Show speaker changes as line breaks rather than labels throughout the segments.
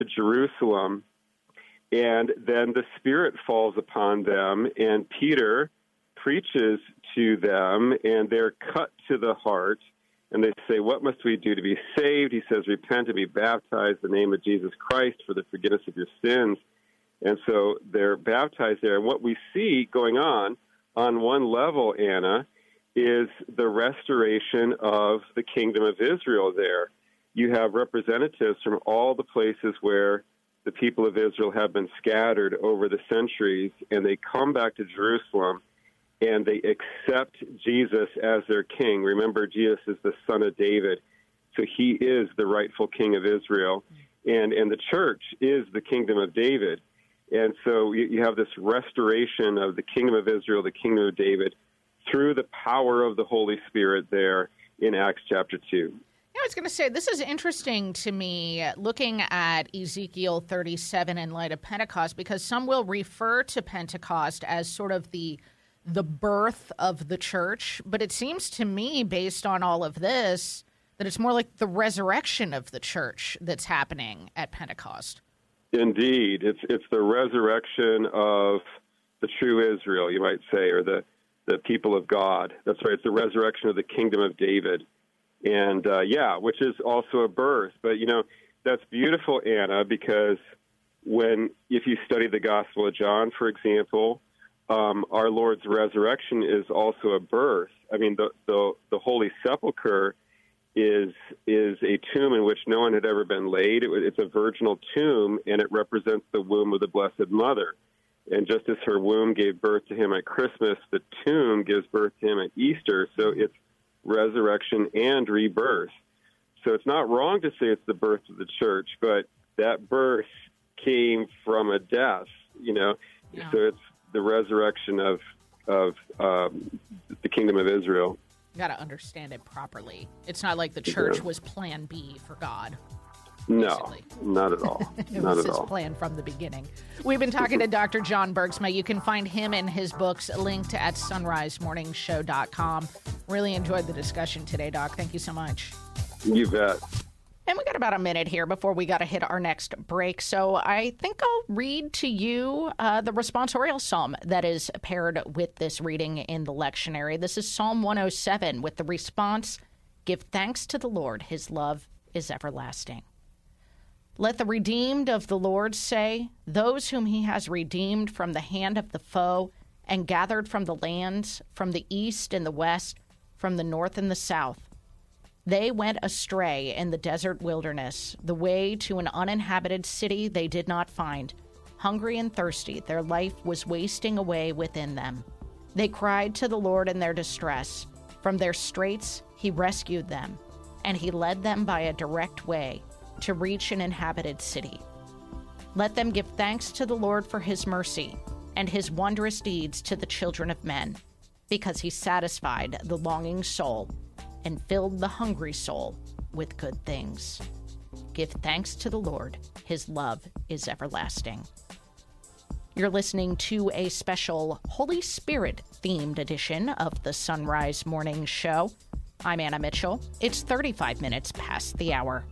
to Jerusalem, and then the Spirit falls upon them, and Peter preaches to them, and they're cut to the heart, and they say, what must we do to be saved? He says, repent and be baptized in the name of Jesus Christ for the forgiveness of your sins. And so they're baptized there. And what we see going on one level, Anna, is the restoration of the kingdom of Israel there. You have representatives from all the places where the people of Israel have been scattered over the centuries, and they come back to Jerusalem, and they accept Jesus as their king. Remember, Jesus is the son of David, so he is the rightful king of Israel, and the church is the kingdom of David. And so you have this restoration of the kingdom of Israel, the kingdom of David, through the power of the Holy Spirit there in Acts chapter 2.
I was going to say, this is interesting to me, looking at Ezekiel 37 in light of Pentecost, because some will refer to Pentecost as sort of the birth of the church. But it seems to me, based on all of this, that it's more like the resurrection of the church that's happening at Pentecost.
Indeed. It's the resurrection of the true Israel, you might say, or the people of God. That's right. It's the resurrection of the kingdom of David. And, which is also a birth. But, that's beautiful, Anna, because if you study the Gospel of John, for example, our Lord's resurrection is also a birth. I mean, the Holy Sepulchre is a tomb in which no one had ever been laid. It's a virginal tomb, and it represents the womb of the Blessed Mother. And just as her womb gave birth to him at Christmas, the tomb gives birth to him at Easter. So it's resurrection and rebirth. So it's not wrong to say it's the birth of the church, but that birth came from a death, Yeah. So it's the resurrection of the kingdom of Israel.
You got to understand it properly. It's not like the church was plan B for God.
No, not at all.
It was his plan from the beginning. We've been talking to Dr. John Bergsma. You can find him and his books linked at sunrisemorningshow.com. Really enjoyed the discussion today, Doc. Thank you so much.
You bet.
And we got about a minute here before we got to hit our next break. So I think I'll read to you the responsorial psalm that is paired with this reading in the lectionary. This is Psalm 107 with the response, "Give thanks to the Lord, his love is everlasting." Let the redeemed of the Lord say, those whom he has redeemed from the hand of the foe and gathered from the lands, from the east and the west, from the north and the south. They went astray in the desert wilderness, the way to an uninhabited city they did not find. Hungry and thirsty, their life was wasting away within them. They cried to the Lord in their distress. From their straits he rescued them, and he led them by a direct way to reach an inhabited city. Let them give thanks to the Lord for his mercy and his wondrous deeds to the children of men, because he satisfied the longing soul and filled the hungry soul with good things. Give thanks to the Lord. His love is everlasting. You're listening to a special Holy Spirit-themed edition of the Sunrise Morning Show. I'm Anna Mitchell. It's 35 minutes past the hour.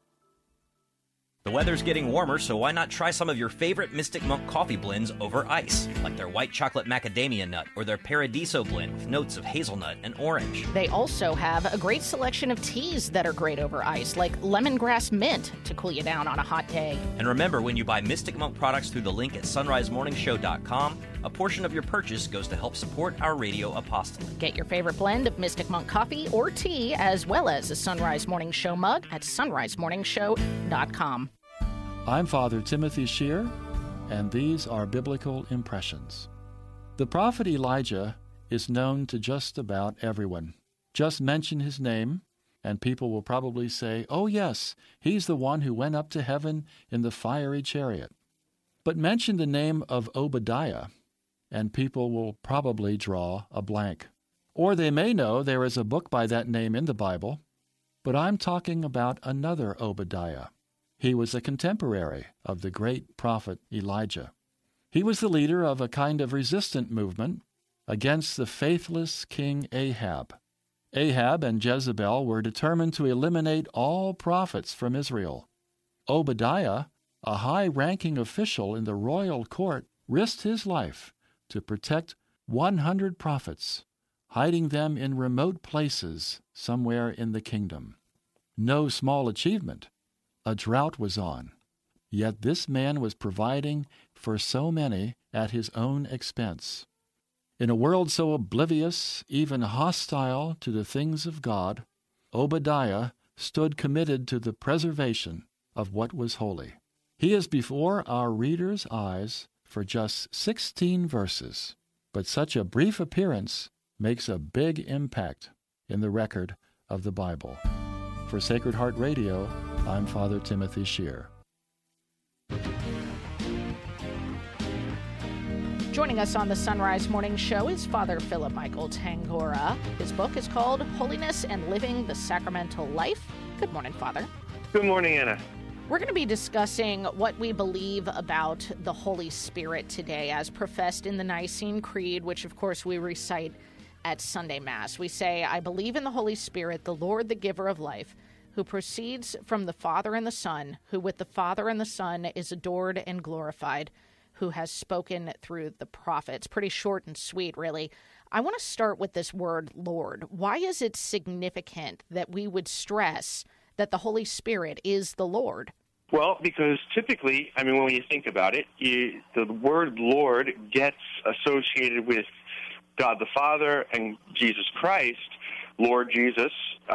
The weather's getting warmer, so why not try some of your favorite Mystic Monk coffee blends over ice, like their white chocolate macadamia nut or their Paradiso blend with notes of hazelnut and orange.
They also have a great selection of teas that are great over ice, like lemongrass mint to cool you down on a hot day.
And remember, when you buy Mystic Monk products through the link at sunrisemorningshow.com, a portion of your purchase goes to help support our radio apostolate.
Get your favorite blend of Mystic Monk coffee or tea, as well as a Sunrise Morning Show mug at sunrisemorningshow.com.
I'm Father Timothy Shear, and these are Biblical Impressions. The prophet Elijah is known to just about everyone. Just mention his name, and people will probably say, oh yes, he's the one who went up to heaven in the fiery chariot. But mention the name of Obadiah, and people will probably draw a blank. Or they may know there is a book by that name in the Bible, but I'm talking about another Obadiah. He was a contemporary of the great prophet Elijah. He was the leader of a kind of resistant movement against the faithless King Ahab. Ahab and Jezebel were determined to eliminate all prophets from Israel. Obadiah A high-ranking official in the royal court risked his life to protect 100 prophets, hiding them in remote places somewhere in the kingdom. No small achievement. A drought was on. Yet this man was providing for so many at his own expense. In a world so oblivious, even hostile to the things of God, Obadiah stood committed to the preservation of what was holy. He is before our readers' eyes for just 16 verses, but such a brief appearance makes a big impact in the record of the Bible. For Sacred Heart Radio, I'm Father Timothy Scheer.
Joining us on the Sunrise Morning Show is Father Philip Michael Tangora. His book is called Holiness and Living the Sacramental Life. Good morning, Father.
Good morning, Anna.
We're going to be discussing what we believe about the Holy Spirit today as professed in the Nicene Creed, which, of course, we recite at Sunday Mass. We say, I believe in the Holy Spirit, the Lord, the giver of life, who proceeds from the Father and the Son, who with the Father and the Son is adored and glorified, who has spoken through the prophets. Pretty short and sweet, really. I want to start with this word, Lord. Why is it significant that we would stress that the Holy Spirit is the Lord?
Well, because typically, when you think about it, the word Lord gets associated with God the Father and Jesus Christ, Lord Jesus,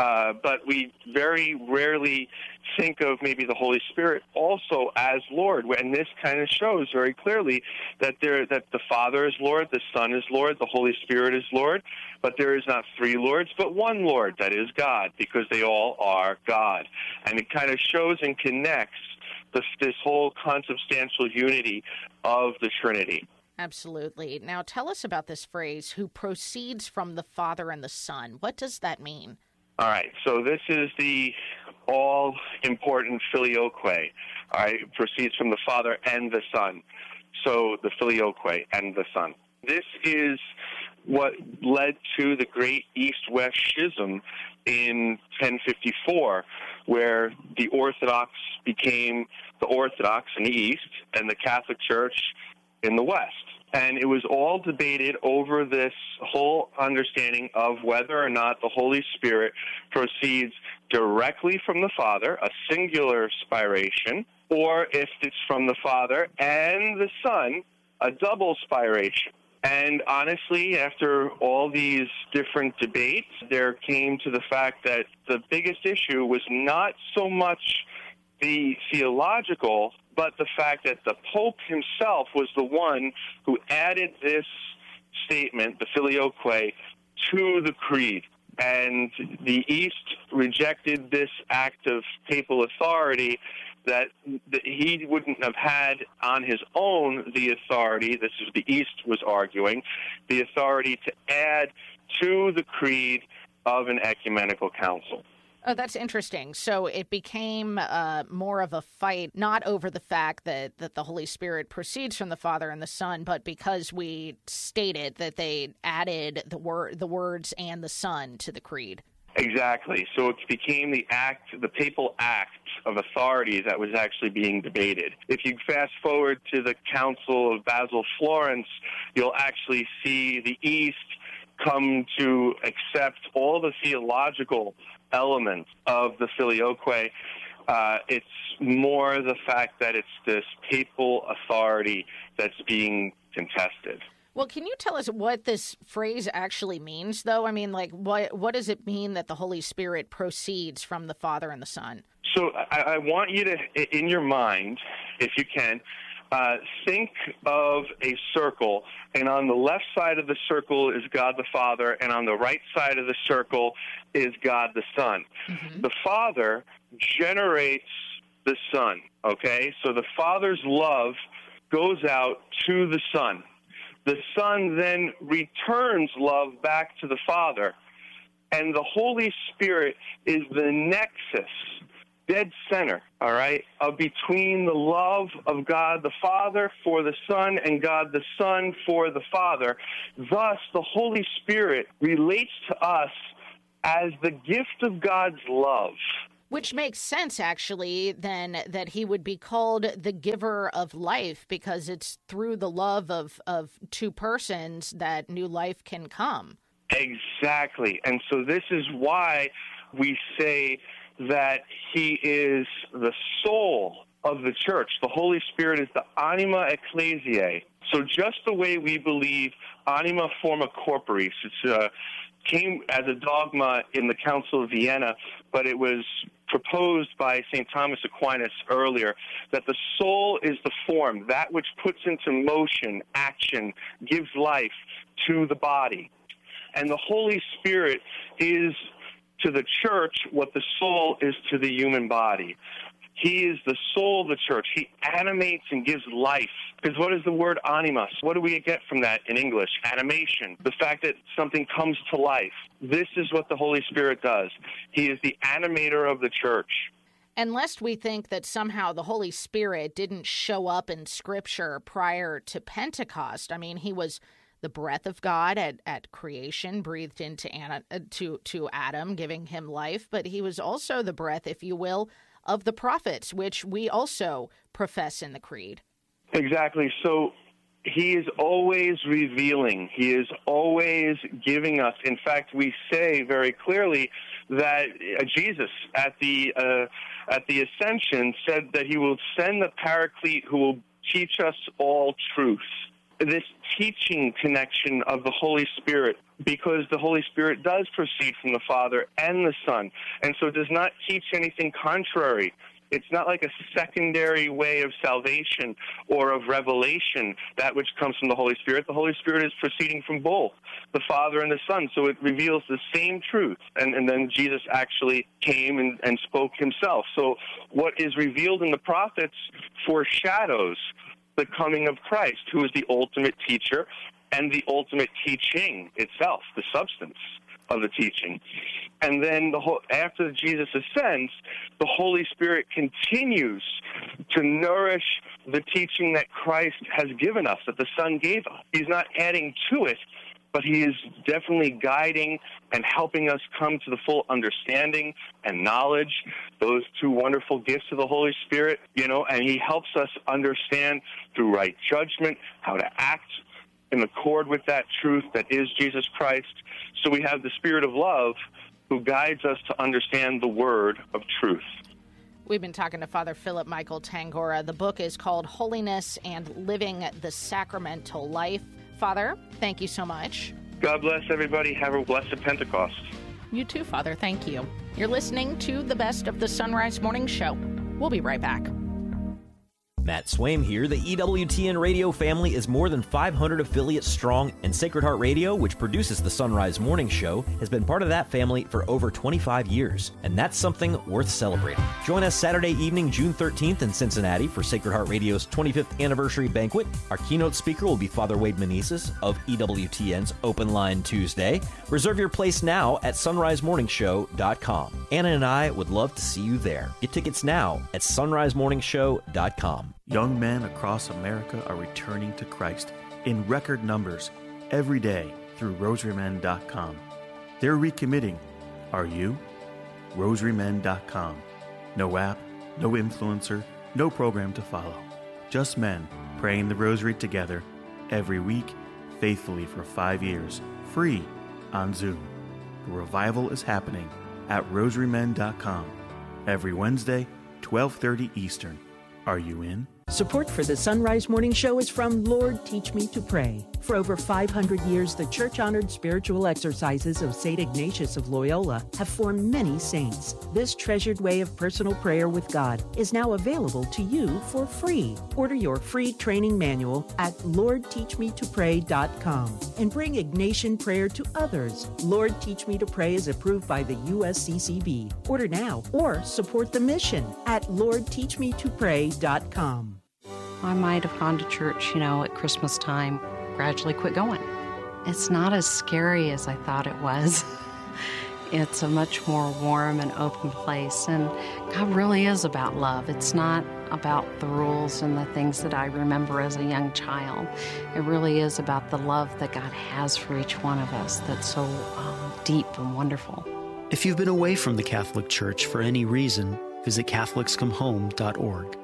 but we very rarely think of maybe the Holy Spirit also as Lord, and this kind of shows very clearly that the Father is Lord, the Son is Lord, the Holy Spirit is Lord, but there is not three Lords, but one Lord, that is God, because they all are God. And it kind of shows and connects this whole consubstantial unity of the Trinity.
Absolutely. Now tell us about this phrase, who proceeds from the Father and the Son. What does that mean?
All right, so this is the all-important filioque. All right, it proceeds from the Father and the Son. So the filioque and the Son. This is what led to the great East-West schism in 1054, where the Orthodox became the Orthodox in the East and the Catholic Church in the West. And it was all debated over this whole understanding of whether or not the Holy Spirit proceeds directly from the Father, a singular spiration, or if it's from the Father and the Son, a double spiration. And honestly, after all these different debates, there came to the fact that the biggest issue was not so much the theological, but the fact that the Pope himself was the one who added this statement, the filioque, to the creed. And the East rejected this act of papal authority that he wouldn't have had on his own the authority, this is the East was arguing, the authority to add to the creed of an ecumenical council.
Oh, that's interesting. So it became more of a fight, not over the fact that the Holy Spirit proceeds from the Father and the Son, but because we stated that they added the words and the Son to the creed.
Exactly. So it became the papal act of authority that was actually being debated. If you fast forward to the Council of Basel Florence, you'll actually see the East come to accept all the theological elements of the filioque. It's more the fact that it's this papal authority that's being contested.
Well, can you tell us what this phrase actually means, though? What does it mean that the Holy Spirit proceeds from the Father and the Son?
So I want you to, in your mind, if you can, think of a circle, and on the left side of the circle is God the Father, and on the right side of the circle is God the Son. Mm-hmm. The Father generates the Son, okay? So the Father's love goes out to the Son. The Son then returns love back to the Father, and the Holy Spirit is the nexus, dead center, all right, of between the love of God the Father for the Son and God the Son for the Father. Thus, the Holy Spirit relates to us as the gift of God's love.
Which makes sense, actually, then, that he would be called the giver of life, because it's through the love of two persons that new life can come.
Exactly. And so this is why we say that he is the soul of the church. The Holy Spirit is the anima ecclesiae. So just the way we believe anima forma corporis, it's came as a dogma in the Council of Vienna, but it was proposed by St. Thomas Aquinas earlier, that the soul is the form, that which puts into motion, action, gives life to the body. And the Holy Spirit is to the church what the soul is to the human body. He is the soul of the church. He animates and gives life. Because what is the word animus? What do we get from that in English? Animation. The fact that something comes to life. This is what the Holy Spirit does. He is the animator of the church.
And lest we think that somehow the Holy Spirit didn't show up in Scripture prior to Pentecost. I mean, he was the breath of God at creation, breathed into to Adam, giving him life. But he was also the breath, if you will, of the prophets, which we also profess in the Creed.
Exactly. So he is always revealing. He is always giving us. In fact, we say very clearly that Jesus at the Ascension said that he will send the Paraclete who will teach us all truth. This teaching connection of the Holy Spirit, because the Holy Spirit does proceed from the Father and the Son, and so does not teach anything contrary. It's not like a secondary way of salvation or of revelation, that which comes from the Holy Spirit. The Holy Spirit is proceeding from both the Father and the Son, so it reveals the same truth. And then Jesus actually came and spoke himself. So what is revealed in the prophets foreshadows the coming of Christ, who is the ultimate teacher and the ultimate teaching itself, the substance of the teaching. And then after Jesus ascends, the Holy Spirit continues to nourish the teaching that Christ has given us, that the Son gave us. He's not adding to it, but he is definitely guiding and helping us come to the full understanding and knowledge, those two wonderful gifts of the Holy Spirit, and he helps us understand through right judgment how to act in accord with that truth that is Jesus Christ. So we have the Spirit of love who guides us to understand the word of truth.
We've been talking to Father Philip Michael Tangora. The book is called Holiness and Living the Sacramental Life. Father, thank you so much.
God bless everybody. Have a blessed Pentecost.
You too, Father. Thank you. You're listening to the best of the Sunrise Morning Show. We'll be right back.
Matt Swaim here. The EWTN radio family is more than 500 affiliates strong, and Sacred Heart Radio, which produces the Sunrise Morning Show, has been part of that family for over 25 years, and that's something worth celebrating. Join us Saturday evening, June 13th in Cincinnati for Sacred Heart Radio's 25th anniversary banquet. Our keynote speaker will be Father Wade Meneses of EWTN's Open Line Tuesday. Reserve your place now at sunrisemorningshow.com. Anna and I would love to see you there. Get tickets now at sunrisemorningshow.com.
Young men across America are returning to Christ in record numbers every day through rosarymen.com. They're recommitting. Are you? rosarymen.com. No app, no influencer, no program to follow. Just men praying the rosary together every week, faithfully for 5 years, free on Zoom. The revival is happening at rosarymen.com every Wednesday, 12:30 Eastern. Are you in?
Support for the Sunrise Morning Show is from Lord Teach Me to Pray. For over 500 years, the church-honored spiritual exercises of St. Ignatius of Loyola have formed many saints. This treasured way of personal prayer with God is now available to you for free. Order your free training manual at LordTeachMeToPray.com and bring Ignatian prayer to others. Lord Teach Me to Pray is approved by the USCCB. Order now or support the mission at LordTeachMeToPray.com.
I might have gone to church, at Christmas time, gradually quit going. It's not as scary as I thought it was. It's a much more warm and open place, and God really is about love. It's not about the rules and the things that I remember as a young child. It really is about the love that God has for each one of us that's so deep and wonderful.
If you've been away from the Catholic Church for any reason, visit CatholicsComeHome.org.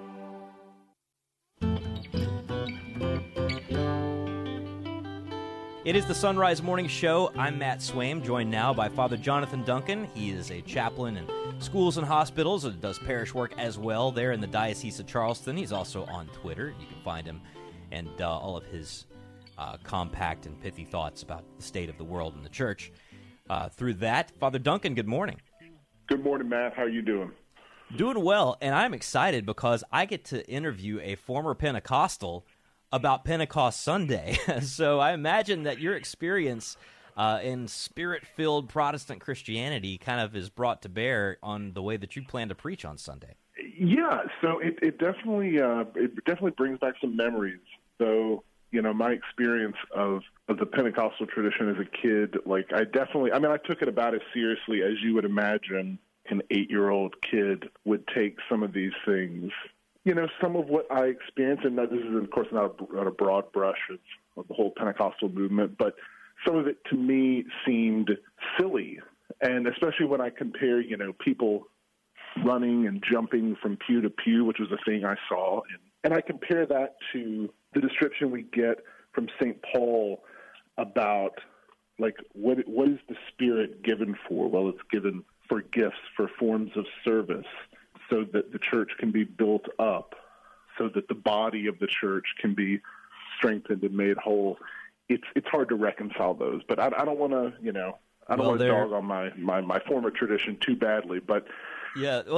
It is the Sunrise Morning Show. I'm Matt Swaim, joined now by Father Jonathan Duncan. He is a chaplain in schools and hospitals and does parish work as well there in the Diocese of Charleston. He's also on Twitter. You can find him and all of his compact and pithy thoughts about the state of the world and the church through that. Father Duncan, good morning.
Good morning, Matt. How are you doing?
Doing well, and I'm excited because I get to interview a former Pentecostal about Pentecost Sunday. So I imagine that your experience in Spirit-filled Protestant Christianity kind of is brought to bear on the way that you plan to preach on Sunday.
Yeah, so it definitely brings back some memories. So, you know, my experience of the Pentecostal tradition as a kid, like I took it about as seriously as you would imagine an 8-year-old kid would take some of these things. You know, some of what I experienced, and this is, of course, not a broad brush of the whole Pentecostal movement, but some of it to me seemed silly. And especially when I compare, you know, people running and jumping from pew to pew, which was a thing I saw. And I compare that to the description we get from St. Paul about, like, what is the Spirit given for? Well, it's given for gifts, for forms of service, so that the church can be built up, so that the body of the church can be strengthened and made whole. It's hard to reconcile those, but I don't want to, you know, I don't want to dog on my former tradition too badly, but
yeah, well,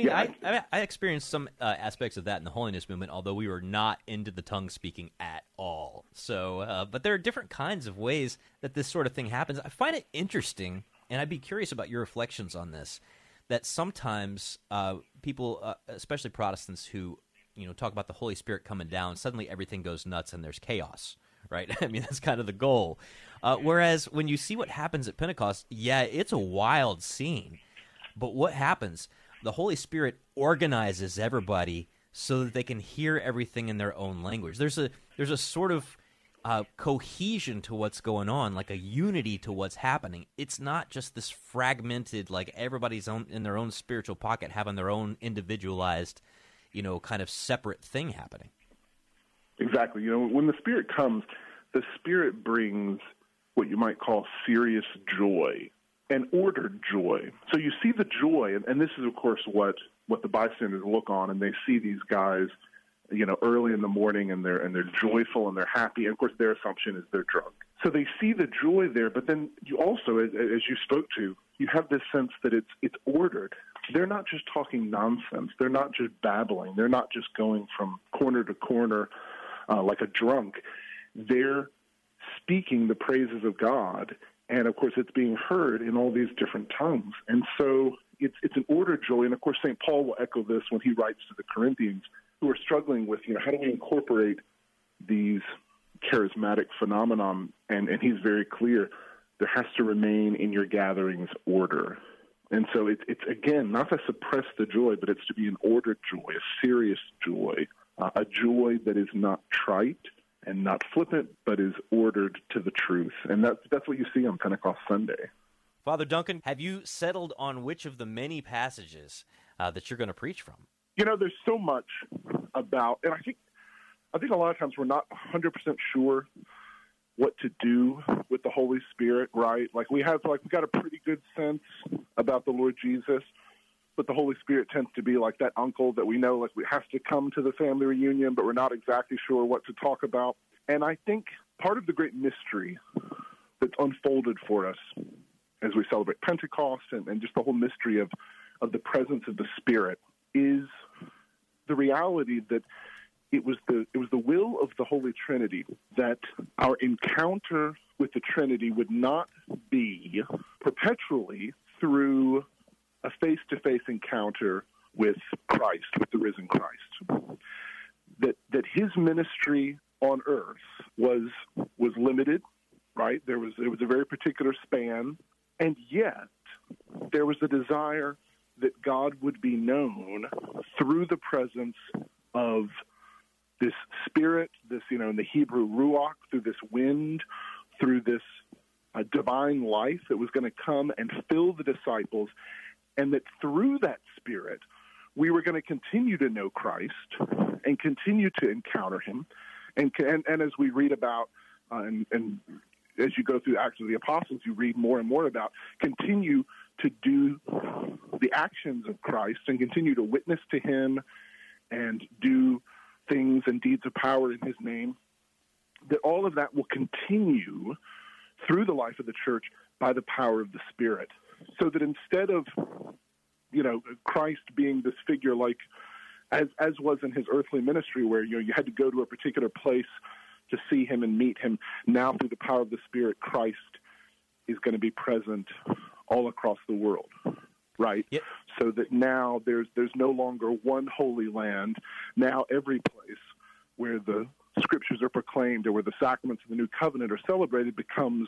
I experienced some aspects of that in the holiness movement, although we were not into the tongue speaking at all. So, but there are different kinds of ways that this sort of thing happens. I find it interesting, and I'd be curious about your reflections on this, that sometimes people, especially Protestants who, you know, talk about the Holy Spirit coming down, suddenly everything goes nuts and there's chaos, right? I mean, that's kind of the goal. Whereas when you see what happens at Pentecost, yeah, it's a wild scene. But what happens? The Holy Spirit organizes everybody so that they can hear everything in their own language. There's a sort of cohesion to what's going on, like a unity to what's happening. It's not just this fragmented, like everybody's in their own spiritual pocket having their own individualized, you know, kind of separate thing happening.
Exactly. You know, when the Spirit comes, the Spirit brings what you might call serious joy and ordered joy. So you see the joy, and this is, of course, what the bystanders look on, and they see these guys, you know, early in the morning, and they're joyful and they're happy. And of course, their assumption is they're drunk. So they see the joy there, but then you also, as you spoke to, you have this sense that it's ordered. They're not just talking nonsense. They're not just babbling. They're not just going from corner to corner like a drunk. They're speaking the praises of God, and of course, it's being heard in all these different tongues. And so it's an ordered joy. And of course, St. Paul will echo this when he writes to the Corinthians, who are struggling with, you know, how do we incorporate these charismatic phenomenon? And he's very clear, there has to remain in your gatherings order. And so it's again, not to suppress the joy, but it's to be an ordered joy, a serious joy, a joy that is not trite and not flippant, but is ordered to the truth. And that's what you see on Pentecost Sunday.
Father Duncan, have you settled on which of the many passages that you're going to preach from?
You know, there's so much about, and I think a lot of times we're not 100% sure what to do with the Holy Spirit, right? We got a pretty good sense about the Lord Jesus, but the Holy Spirit tends to be like that uncle that we know, we have to come to the family reunion, but we're not exactly sure what to talk about. And I think part of the great mystery that's unfolded for us as we celebrate Pentecost and just the whole mystery of the presence of the Spirit is the reality that it was the will of the Holy Trinity that our encounter with the Trinity would not be perpetually through a face-to-face encounter with Christ, with the risen Christ. That his ministry on earth was limited, right? It was a very particular span, and yet there was a desire that God would be known through the presence of this Spirit, this, in the Hebrew ruach, through this wind, through this divine life that was going to come and fill the disciples, and that through that Spirit, we were going to continue to know Christ and continue to encounter him. And as we read about, and as you go through Acts of the Apostles, you read more and more about continue to do the actions of Christ and continue to witness to him and do things and deeds of power in his name, that all of that will continue through the life of the church by the power of the Spirit. So that instead of, Christ being this figure like, as was in his earthly ministry, where, you had to go to a particular place to see him and meet him, now through the power of the Spirit, Christ is going to be present all across the world, right?
Yep.
So that now there's no longer one holy land. Now every place where the Scriptures are proclaimed or where the sacraments of the New Covenant are celebrated becomes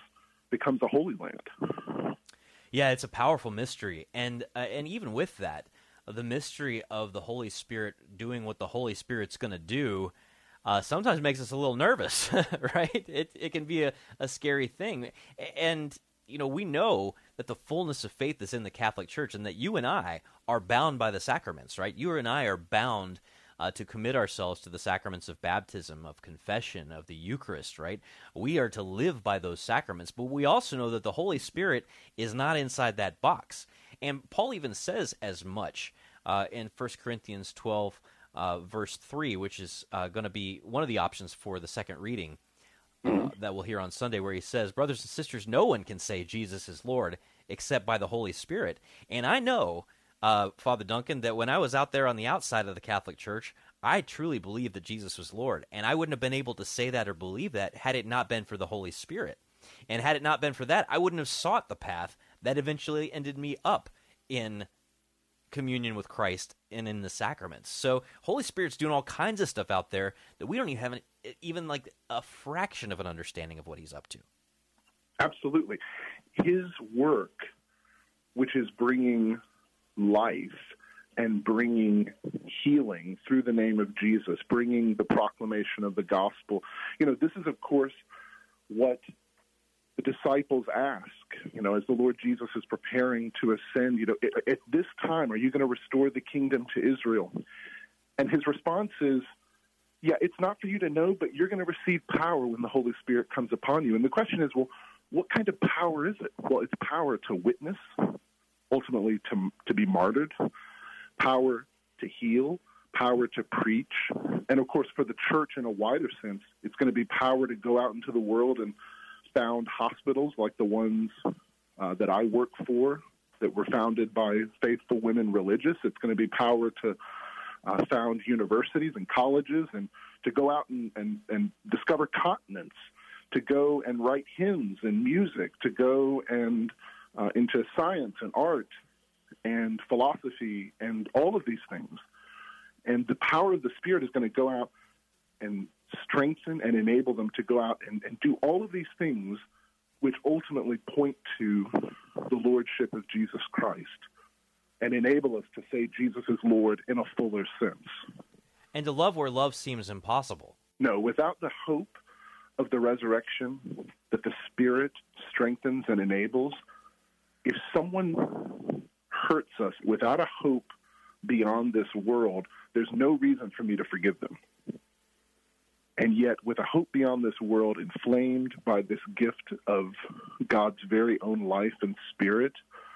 a holy land.
Yeah, it's a powerful mystery, and even with that, the mystery of the Holy Spirit doing what the Holy Spirit's going to do sometimes makes us a little nervous, right? It can be a scary thing, and we know that the fullness of faith is in the Catholic Church, and that you and I are bound by the sacraments, right? You and I are bound to commit ourselves to the sacraments of baptism, of confession, of the Eucharist, right? We are to live by those sacraments, but we also know that the Holy Spirit is not inside that box. And Paul even says as much in 1 Corinthians 12, verse 3, which is going to be one of the options for the second reading that we'll hear on Sunday, where he says, "Brothers and sisters, no one can say Jesus is Lord except by the Holy Spirit." And I know, Father Duncan, that when I was out there on the outside of the Catholic Church, I truly believed that Jesus was Lord, and I wouldn't have been able to say that or believe that had it not been for the Holy Spirit. And had it not been for that, I wouldn't have sought the path that eventually ended me up in communion with Christ and in the sacraments. So Holy Spirit's doing all kinds of stuff out there that we don't even have even like a fraction of an understanding of what he's up to.
Absolutely. His work, which is bringing life and bringing healing through the name of Jesus, bringing the proclamation of the gospel. This is, of course, what the disciples ask, as the Lord Jesus is preparing to ascend, at this time, are you going to restore the kingdom to Israel? And his response is, yeah, it's not for you to know, but you're going to receive power when the Holy Spirit comes upon you. And the question is, well, what kind of power is it? Well, it's power to witness, ultimately to be martyred, power to heal, power to preach, and of course for the church in a wider sense, it's going to be power to go out into the world and found hospitals like the ones that I work for that were founded by faithful women religious. It's going to be power to found universities and colleges and to go out and discover continents, to go and write hymns and music, to go and into science and art and philosophy and all of these things. And the power of the Spirit is going to go out and strengthen and enable them to go out and do all of these things which ultimately point to the Lordship of Jesus Christ and enable us to say Jesus is Lord in a fuller sense.
And to love where love seems impossible.
No, without the hope of the resurrection that the Spirit strengthens and enables, if someone hurts us without a hope beyond this world, there's no reason for me to forgive them. And yet, with a hope beyond this world, inflamed by this gift of God's very own life and Spirit,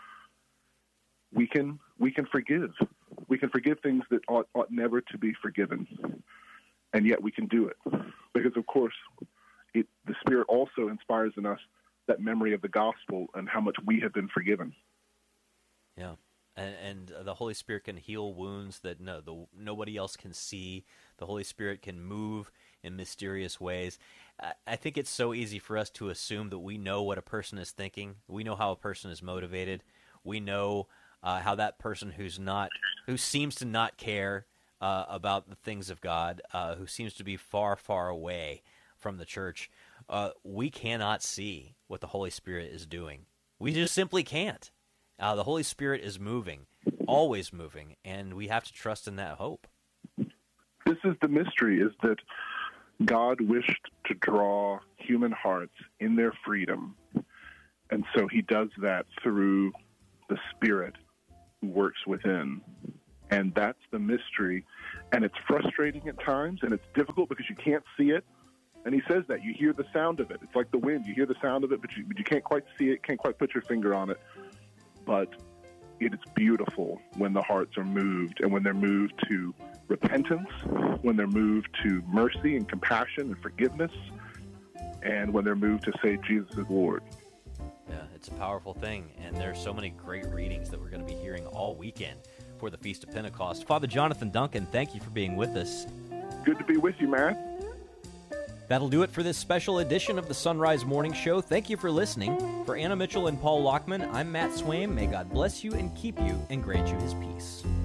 we can forgive. We can forgive things that ought never to be forgiven. And yet we can do it. Because, of course, the Spirit also inspires in us that memory of the gospel and how much we have been forgiven.
Yeah. And the Holy Spirit can heal wounds that nobody else can see. The Holy Spirit can move in mysterious ways. I think it's so easy for us to assume that we know what a person is thinking. We know how a person is motivated. We know how that person who seems to not care about the things of God, who seems to be far, far away from the church, we cannot see what the Holy Spirit is doing. We just simply can't. The Holy Spirit is moving, always moving, and we have to trust in that hope.
This is the mystery, is that God wished to draw human hearts in their freedom And so he does that through the Spirit who works within. And that's the mystery. And it's frustrating at times, and it's difficult because you can't see it. And he says that. You hear the sound of it. It's like the wind. You hear the sound of it, but you can't quite see it, can't quite put your finger on it. But it is beautiful when the hearts are moved, and when they're moved to repentance, when they're moved to mercy and compassion and forgiveness, and when they're moved to say Jesus is Lord.
Yeah, it's a powerful thing, and there's so many great readings that we're going to be hearing all weekend for the Feast of Pentecost. Father Jonathan Duncan, thank you for being with us.
Good to be with you, Matt.
That'll do it for this special edition of the Sunrise Morning Show. Thank you for listening. For Anna Mitchell and Paul Lockman, I'm Matt Swaim. May God bless you and keep you and grant you his peace.